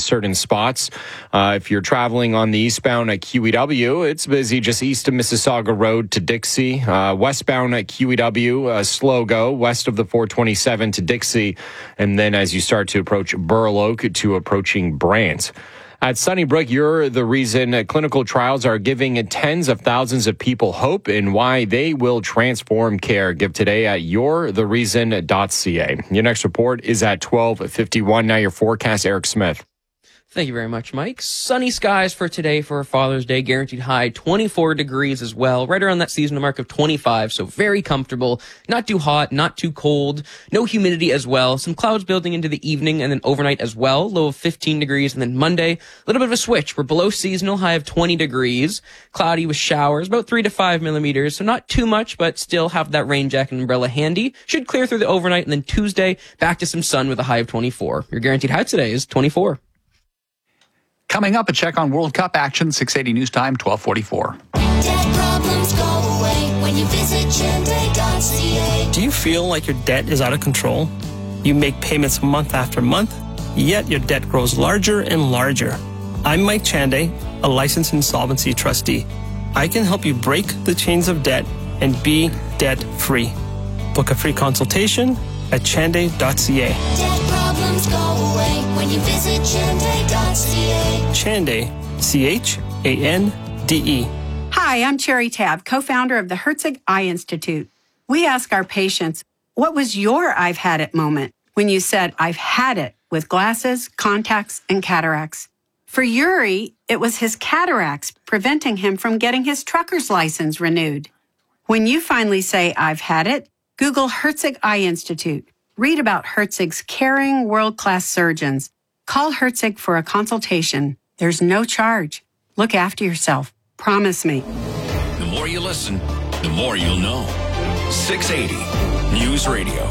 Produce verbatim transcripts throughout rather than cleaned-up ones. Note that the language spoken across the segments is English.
certain spots. Uh, if you're traveling on the eastbound at Q E W, it's busy just east of Mississauga Road to Dixie. Uh, westbound at Q E W, uh, slow go west of the four twenty-seven to Dixie. And then as you start to approach Burloak to approaching Brant. At Sunnybrook, you're the reason uh, clinical trials are giving tens of thousands of people hope in why they will transform care. Give today at your the reason dot c a. Your next report is at twelve fifty-one. Now your forecast, Eric Smith. Thank you very much, Mike. Sunny skies for today for Father's Day. Guaranteed high twenty-four degrees as well. Right around that seasonal mark of twenty-five. So very comfortable. Not too hot, not too cold. No humidity as well. Some clouds building into the evening and then overnight as well. Low of fifteen degrees. And then Monday, a little bit of a switch. We're below seasonal, high of twenty degrees. Cloudy with showers, about three to five millimeters. So not too much, but still have that rain jacket and umbrella handy. Should clear through the overnight. And then Tuesday, back to some sun with a high of twenty-four. Your guaranteed high today is twenty-four. Coming up, a check on World Cup action, six eighty News Time, twelve forty-four. Debt problems go away when you visit Chande dot c a. Do you feel like your debt is out of control? You make payments month after month, yet your debt grows larger and larger. I'm Mike Chande, a licensed insolvency trustee. I can help you break the chains of debt and be debt-free. Book a free consultation at Chande dot c a. Debt problems go away when you visit Chande dot c a. Chande, C H A N D E. Hi, I'm Cherry Tabb, co-founder of the Herzig Eye Institute. We ask our patients, what was your I've had it moment when you said, I've had it with glasses, contacts, and cataracts? For Yuri, it was his cataracts preventing him from getting his trucker's license renewed. When you finally say, I've had it, Google Herzig Eye Institute. Read about Herzig's caring, world-class surgeons. Call Herzig for a consultation. There's no charge. Look after yourself. Promise me. The more you listen, the more you'll know. six eighty News Radio.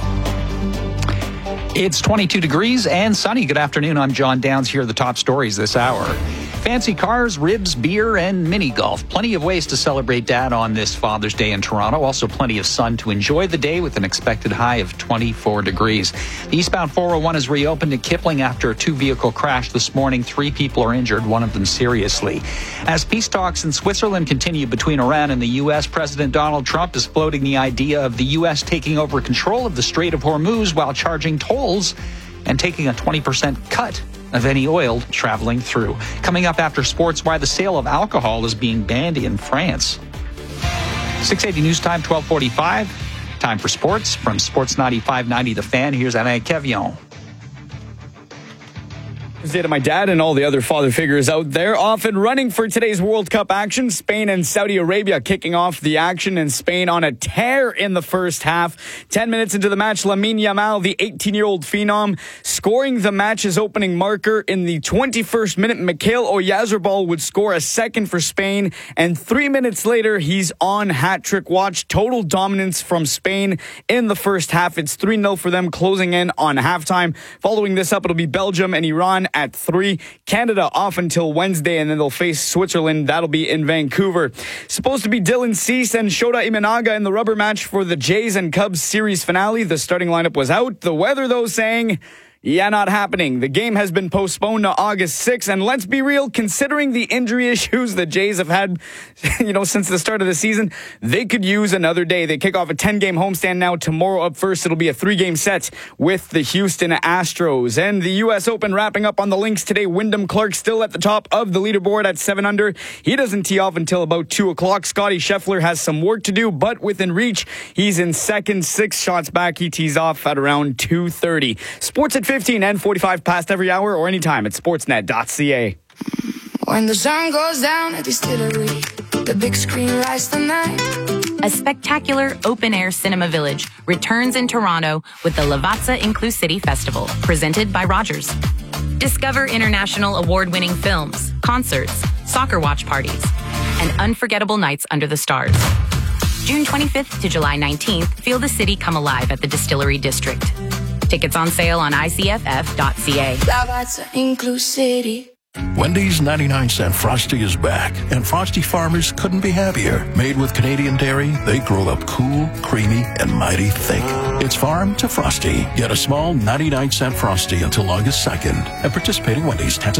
It's twenty-two degrees and sunny. Good afternoon. I'm John Downs. Here are the top stories this hour. Fancy cars, ribs, beer, and mini golf. Plenty of ways to celebrate Dad on this Father's Day in Toronto. Also plenty of sun to enjoy the day with an expected high of twenty-four degrees. The eastbound four oh one is reopened at Kipling after a two-vehicle crash this morning. Three people are injured, one of them seriously. As peace talks in Switzerland continue between Iran and the U S, President Donald Trump is floating the idea of the U S taking over control of the Strait of Hormuz while charging tolls and taking a twenty percent cut of any oil traveling through. Coming up after sports, why the sale of alcohol is being banned in France. six eighty News Time, twelve forty-five. Time for sports. From Sports ninety-five ninety The Fan, here's Alain Kevion. Day to my dad and all the other father figures out there. Off and running for today's World Cup action. Spain and Saudi Arabia kicking off the action, and Spain on a tear in the first half. Ten minutes into the match, Lamine Yamal, the eighteen-year-old phenom, scoring the match's opening marker. In the twenty-first minute, Mikhail Oyarzabal would score a second for Spain, and three minutes later, he's on hat-trick watch. Total dominance from Spain in the first half. It's three nil for them, closing in on halftime. Following this up, it'll be Belgium and Iran at three. Canada off until Wednesday, and then they'll face Switzerland. That'll be in Vancouver. Supposed to be Dylan Cease and Shota Imanaga in the rubber match for the Jays and Cubs series finale. The starting lineup was out. The weather, though, saying, yeah, not happening. The game has been postponed to August sixth, and let's be real, considering the injury issues the Jays have had, you know, since the start of the season, they could use another day. They kick off a ten-game homestand now. Tomorrow up first, it'll be a three-game set with the Houston Astros. And the U S Open wrapping up on the links today. Wyndham Clark still at the top of the leaderboard at seven under. He doesn't tee off until about two o'clock. Scotty Scheffler has some work to do, but within reach. He's in second, six shots back. He tees off at around two thirty. Sports at fifteen and forty-five past every hour or anytime at sportsnet dot c a. When the sun goes down at Distillery, the big screen lights the night. A spectacular open-air cinema village returns in Toronto with the Lavazza Inclusivity Festival, presented by Rogers. Discover international award-winning films, concerts, soccer watch parties, and unforgettable nights under the stars. June twenty-fifth to July nineteenth, feel the city come alive at the Distillery District. Tickets on sale on I C F F dot C A. Lavazza Inclusivity. Wendy's ninety-nine cent Frosty is back, and Frosty farmers couldn't be happier. Made with Canadian dairy, they grow up cool, creamy, and mighty thick. It's farm to Frosty. Get a small ninety-nine cent Frosty until August second. At participating Wendy's,